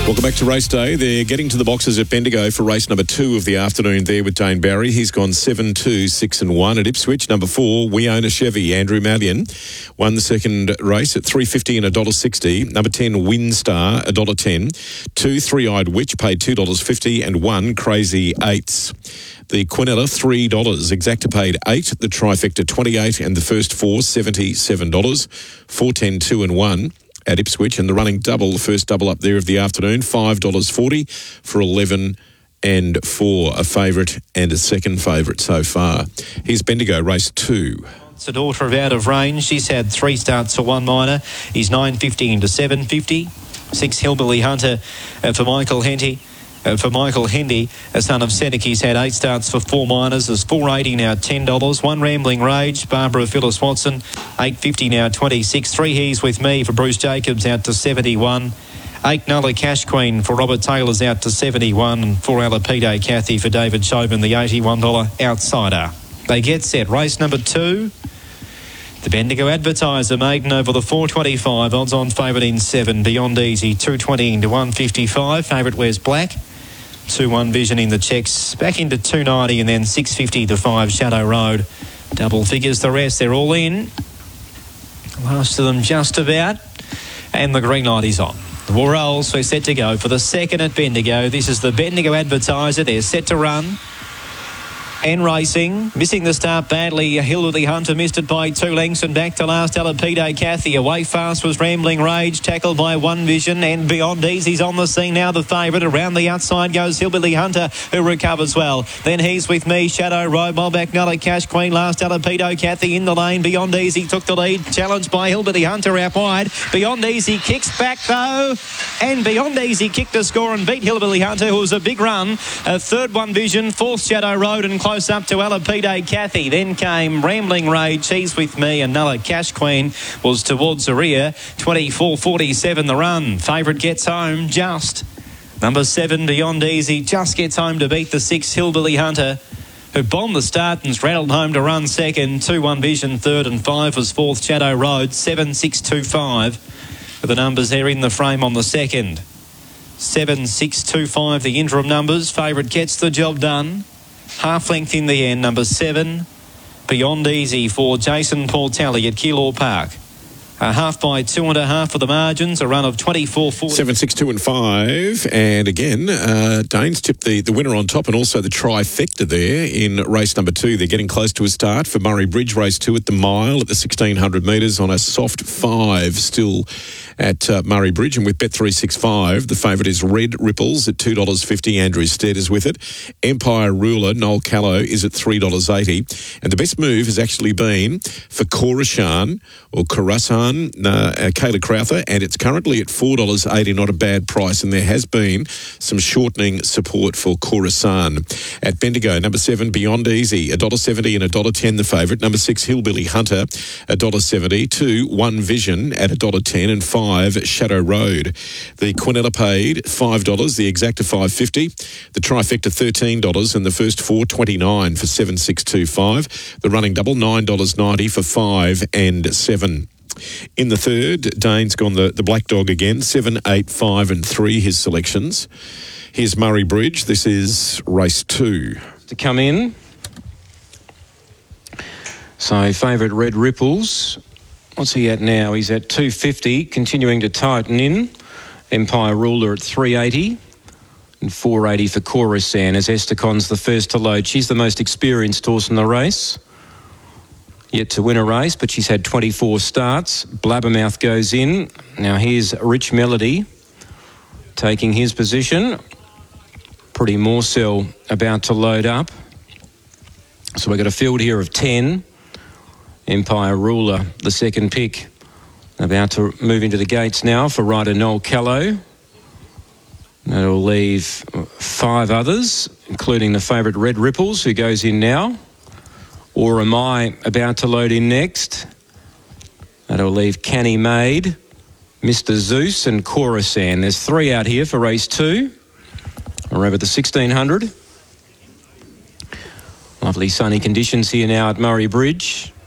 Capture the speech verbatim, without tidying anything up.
Welcome back to Race Day. They're getting to the boxes at Bendigo for race number two of the afternoon there with Dane Barry. He's gone seven, two, six and one at Ipswich. Number four, We Own a Chevy. Andrew Mallion won the second race at three fifty and one dollar sixty. Number ten, Windstar, one dollar ten. Two, Three-Eyed Witch paid two dollars fifty and one, Crazy Eights. The Quinella, three dollars. Exacta paid eight. The Trifecta, twenty-eight. And the first four, seventy-seven dollars. Four, ten, two and one at Ipswich. And the running double, the first double up there of the afternoon, five dollars forty for eleven and four. A favourite and a second favourite so far. Here's Bendigo, race two. It's a daughter of Out of Range. She's had three starts for one minor. He's nine fifty into seven fifty. Six Hillbilly Hunter uh, for Michael Henty. Uh, for Michael Hendy, a son of Seneca, he's had eight starts for four minors. There's four eighty now, ten dollars. One Rambling Rage, Barbara Phyllis Watson, eight fifty now, twenty-six. Three He's With Me for Bruce Jacobs out to seventy-one. Eight Nulla Cash Queen for Robert Taylor's out to seventy-one. And four Alapide Cathy for David Chauvin, the eighty-one dollars outsider. They get set. Race number two. The Bendigo Advertiser maiden over the four twenty-five. Odds on favourite in seven. Beyond Easy, two twenty into one fifty-five. Favourite wears black. two one Vision in the checks. Back into two ninety and then six fifty to five Shadow Road. Double figures the rest. They're all in. Last of them just about. And the green light is on. The war rolls. We're set to go for the second at Bendigo. This is the Bendigo Advertiser. They're set to run. And racing, missing the start badly. Hillbilly Hunter missed it by two lengths and back to last. Alapide Cathy. Away fast was Rambling Rage, tackled by One Vision and Beyond Easy's on the scene now. The favourite around the outside goes Hillbilly Hunter, who recovers well. Then He's With Me, Shadow Road, Bob back Nulla Cash Queen. Last Alapide Cathy in the lane. Beyond Easy took the lead, challenged by Hillbilly Hunter out wide. Beyond Easy kicks back though, and Beyond Easy kicked a score and beat Hillbilly Hunter, who was a big run. A third One Vision, fourth Shadow Road, and close up to Alapide Cathy. Then came Rambling Rage, He's With Me, and Nulla Cash Queen was towards the rear. twenty-four forty-seven the run. Favourite gets home just. Number seven, Beyond Easy, just gets home to beat the six Hillbilly Hunter, who bombed the start and's rattled home to run second. two One Vision third and five was fourth Shadow Road. seven six two five for the numbers there in the frame on the second. seven six two five the interim numbers. Favourite gets the job done. Half length in the end, number seven, Beyond Easy for Jason Portelli at Keilor Park. A half by two and a half for the margins, a run of twenty-four forty. Seven, six, two and five. And again, uh, Dane's tipped the, the winner on top and also the trifecta there in race number two. They're getting close to a start for Murray Bridge, race two at the mile at the sixteen hundred metres on a soft five still at uh, Murray Bridge. And with Bet three sixty-five, the favourite is Red Ripples at two dollars fifty. Andrew Stead is with it. Empire Ruler, Noel Callow, is at three dollars eighty. And the best move has actually been for Coruscant or Coruscant. Uh, Kayla Crowther, and it's currently at four dollars eighty, not a bad price, and there has been some shortening support for Coruscant. At Bendigo, number seven, Beyond Easy, one dollar seventy and one dollar ten the favourite. Number six, Hillbilly Hunter, one dollar seventy. Two, One Vision at one dollar ten, and five, Shadow Road. The Quinella paid five dollars, the Exacta five dollars fifty, the Trifecta thirteen dollars, and the first four, twenty-nine dollars for seven six two five. The running double, nine dollars ninety for five and seven. In the third, Dane's gone the, the black dog again, seven, eight, five and three, his selections. Here's Murray Bridge. This is race two. To come in. So favourite Red Ripples. What's he at now? He's at two fifty, continuing to tighten in. Empire Ruler at three eighty. And four eighty for Coruscant as Estacon's the first to load. She's the most experienced horse in the race. Yet to win a race, but she's had twenty-four starts. Blabbermouth goes in. Now here's Rich Melody taking his position. Pretty Morsell about to load up. So we've got a field here of ten. Empire Ruler, the second pick, about to move into the gates now for rider Noel Callow. That'll leave five others, including the favourite Red Ripples, who goes in now. Or am I about to load in next? That'll leave Canny Maid, Mister Zeus and Coruscant. There's three out here for race two. We're over the sixteen hundred. Lovely sunny conditions here now at Murray Bridge.